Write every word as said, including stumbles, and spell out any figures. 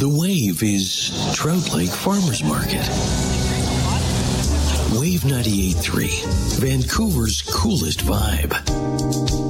The Wave is Trout Lake Farmers Market. Wave ninety-eight point three, Vancouver's coolest vibe.